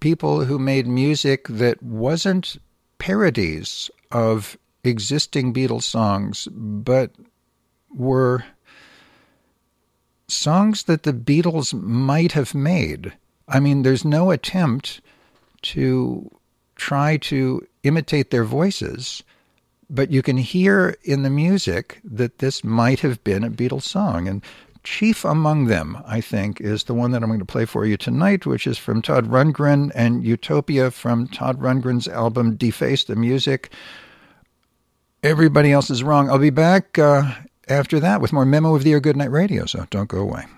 people who made music that wasn't parodies of existing Beatles songs, but were songs that the Beatles might have made. I mean, there's no attempt to try to imitate their voices, but you can hear in the music that this might have been a Beatles song. And chief among them, I think, is the one that I'm going to play for you tonight, which is from Todd Rundgren and Utopia from Todd Rundgren's album Deface the Music. Everybody else is wrong. I'll be back after that with more Memo of the Year Goodnight Radio, so don't go away.